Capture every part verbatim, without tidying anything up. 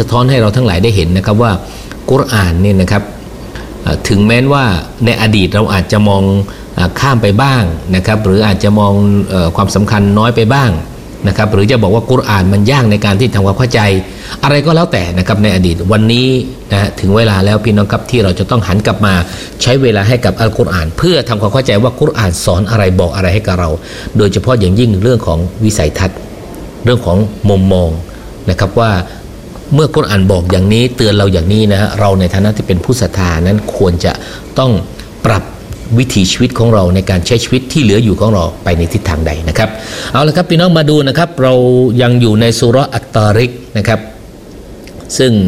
สะท้อนให้เราทั้งหลายได้เห็นนะครับว่ากุรอานเนี่ยนะครับถึงแม้ว่าในอดีตเราอาจจะมองข้ามไปบ้างนะครับหรืออาจจะมองความสำคัญน้อยไปบ้างนะครับหรือจะบอกว่ากุรอานมันยากในการที่ทำความเข้าใจอะไรก็แล้วแต่นะครับในอดีตวันนี้นะถึงเวลาแล้วพี่น้องครับที่เราจะต้องหันกลับมาใช้เวลาให้กับอัลกุรอานเพื่อทำความเข้าใจว่ากุรอานสอนอะไรบอกอะไรให้กับเราโดยเฉพาะอย่างยิ่งเรื่องของวิสัยทัศน์เรื่องของมุมมองนะครับว่าเมื่อกุรอานบอกอย่างนี้เตือนเราอย่างนี้นะฮะเราในฐานะที่เป็นผู้ศรัทธานั้นควรจะต้องปรับวิถีชีวิตของเราในการใช้ชีวิตที่เหลืออยู่ของเราไปในทิศทางใดนะครับเอาละครับพี่น้องมาดูนะครับเรายังอยู่ในซูเราะห์อัตตาริกนะครับซึ่ง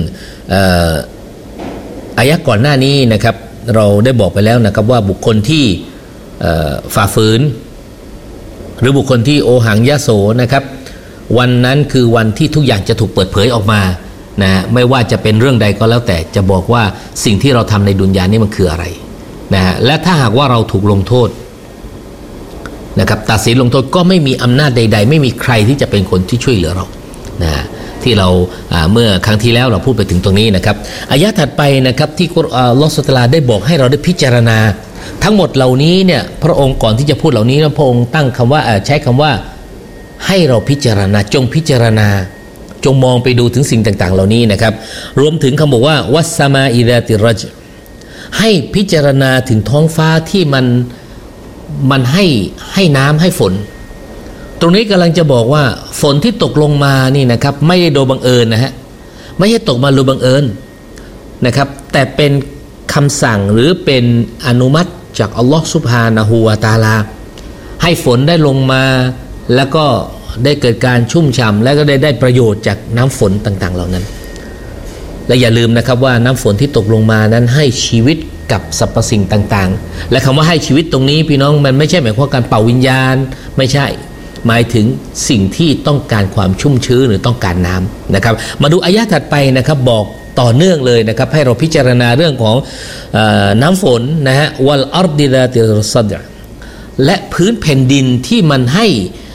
อายะก่อนหน้านี้นะครับเราได้บอกไปแล้วนะครับว่าบุคคลที่ฝ่าฝืนหรือบุคคลที่โอหังยะโสนะครับวันนั้นคือวันที่ทุกอย่างจะถูกเปิดเผยออกมานะไม่ว่าจะเป็นเรื่องใดก็แล้วแต่จะบอกว่าสิ่งที่เราทำในดุนยานี้มันคืออะไรนะฮะและถ้าหากว่าเราถูกลงโทษนะครับตัดสินลงโทษก็ไม่มีอำนาจใดๆไม่มีใครที่จะเป็นคนที่ช่วยเหลือเรานะที่เราเมื่อครั้งที่แล้วเราพูดไปถึงตรงนี้นะครับอายะถัดไปนะครับที่อัลลอฮฺซุบฮานะฮูวะตะอาลาได้บอกให้เราได้พิจารณาทั้งหมดเหล่านี้เนี่ยพระองค์ก่อนที่จะพูดเหล่านี้พระองค์ตั้งคำว่าใช้คำว่าให้เราพิจารณาจงพิจารณาจงมองไปดูถึงสิ่งต่างๆเหล่านี้นะครับรวมถึงคำบอกว่าวัสสมาอิซาติรรจให้พิจารณาถึงท้องฟ้าที่มันมันให้ให้น้ำให้ฝนตรงนี้กำลังจะบอกว่าฝนที่ตกลงมานี่นะครับไม่ได้โดยบังเอิญนะฮะไม่ใช่ตกมาโดยบังเอิญนะครับแต่เป็นคำสั่งหรือเป็นอนุมัติจากอัลลอฮฺซุบฮานะฮูวะตะอาลาให้ฝนได้ลงมาแล้วก็ได้เกิดการชุ่มฉ่ำและก็ได้ได้ประโยชน์จากน้ำฝนต่างๆเหล่านั้นและอย่าลืมนะครับว่าน้ำฝนที่ตกลงมานั้นให้ชีวิตกับสรรพสิ่งต่างๆและคำว่าให้ชีวิตตรงนี้พี่น้องมันไม่ใช่หมายความการเป่าวิญญาณไม่ใช่หมายถึงสิ่งที่ต้องการความชุ่มชื้นหรือต้องการน้ำนะครับมาดูอายะถัดไปนะครับบอกต่อเนื่องเลยนะครับให้เราพิจารณาเรื่องของเอ่อน้ำฝนนะฮะวัลอัรดิซาติรซัดและพื้นแผ่นดินที่มันให้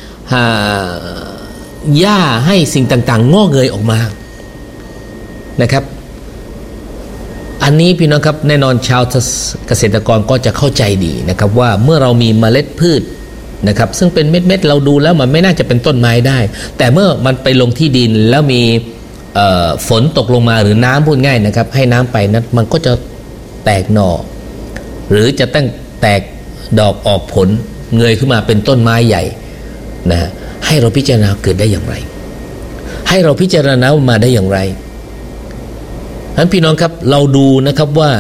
หญ้าให้สิ่งต่างๆงอกเงยออกมานะครับอันนี้พี่น้องครับแน่นอนชาวเกษตรกรก็จะเข้าใจดีนะครับว่าเมื่อเรามีเมล็ดพืชนะครับซึ่งเป็นเม็ดๆเราดูแล้วมันไม่น่าจะเป็นต้นไม้ได้แต่เมื่อมันไปลงที่ดินแล้วมีฝนตกลงมาหรือน้ำพูดง่ายนะครับให้น้ำไปนั้นมันก็จะแตกหน่อหรือจะตั้งแตกดอกออกผลเงยขึ้นมาเป็นต้นไม้ใหญ่นะให้เราพิจารณาเกิดได้อย่างไรให้เราพิจารณามาได้อย่างไรฉะนั้นพี่น้องครับเราดูนะครับว่า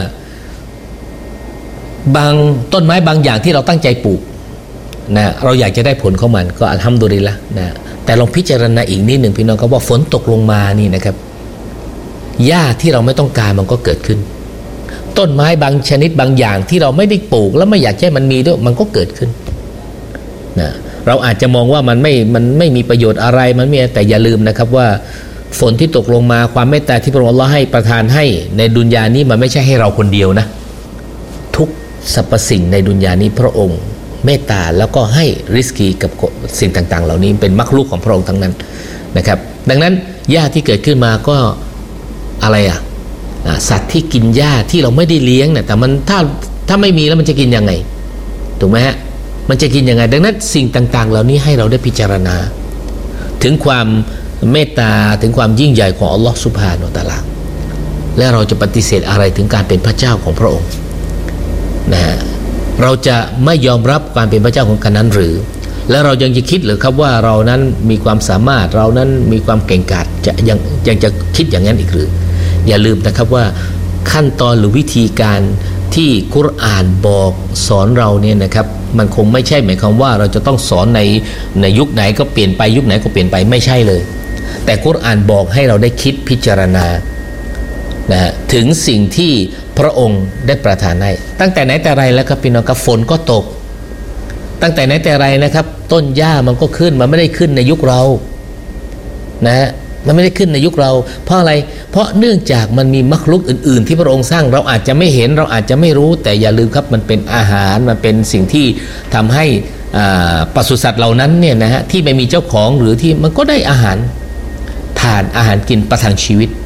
บางต้นไม้บางอย่างที่เราตั้งใจปลูกนะเราอยากจะได้ผลของมันก็อัลฮัมดุลิลละห์นะแต่ลองพิจารณาอีกนิดหนึ่งพี่น้องครับว่าฝนตกลงมานี่นะครับหญ้าที่เราไม่ต้องการมันก็เกิดขึ้นต้นไม้บางชนิดบางอย่างที่เราไม่ได้ปลูกแล้วไม่อยากให้มันมีด้วยมันก็เกิดขึ้นนะเราอาจจะมองว่ามันไม่มันไม่มีประโยชน์อะไรมันไม่แต่อย่าลืมนะครับว่าฝนที่ตกลงมาความเมตตาที่พระองค์อัลเลาะห์ให้ประทานให้ในดุนยานี้มันไม่ใช่ให้เราคนเดียวนะทุกสรรพสิ่งในดุนยานี้พระองค์เมตตาแล้วก็ให้ริสกีกับสิ่งต่างๆเหล่านี้เป็นมักลุกของพระองค์ทั้งนั้นนะครับดังนั้นหญ้าที่เกิดขึ้นมาก็อะไรอ่ะสัตว์ที่กินหญ้าที่เราไม่ได้เลี้ยงเนี่ยแต่มันถ้าถ้าไม่มีแล้วมันจะกินยังไงถูกไหมฮะมันจะกินยังไงดังนั้นสิ่งต่างๆเหล่านี้ให้เราได้พิจารณาถึงความเมตตาถึงความยิ่งใหญ่ของอัลลอฮฺซุบฮานะฮูวะตะอาลาและเราจะปฏิเสธอะไรถึงการเป็นพระเจ้าของพระองค์นะฮะเราจะไม่ยอมรับการเป็นพระเจ้าของกันนั้นหรือและเรายังจะคิดหรือครับว่าเรานั้นมีความสามารถเรานั้นมีความเก่งกาจจะยังยังจะคิดอย่างนั้นอีกหรืออย่าลืมนะครับว่าขั้นตอนหรือวิธีการที่กุรอานบอกสอนเราเนี่ยนะครับมันคงไม่ใช่หมายความว่าเราจะต้องสอนในในยุคไหนก็เปลี่ยนไปยุคไหนก็เปลี่ยนไปไม่ใช่เลยแต่กุรอานบอกให้เราได้คิดพิจารณานะถึงสิ่งที่พระองค์ได้ประทานให้ตั้งแต่ไหนแต่ไรแล้วครับพี่น้องครับฝนก็ตกตั้งแต่ไหนแต่ไรนะครับต้นหญ้ามันก็ขึ้นมันไม่ได้ขึ้นในยุคเรานะฮะมันไม่ได้ขึ้นในยุคเราเพราะอะไรเพราะเนื่องจากมันมีมักลุกอื่นๆที่พระองค์สร้างเราอาจจะไม่เห็นเราอาจจะไม่รู้แต่อย่าลืมครับมันเป็นอาหารมันเป็นสิ่งที่ทำให้ปศุสัตว์เหล่านั้นเนี่ยนะฮะที่ไม่มีเจ้าของหรือที่มันก็ได้อาหารทานอาหารกินประทังชีวิต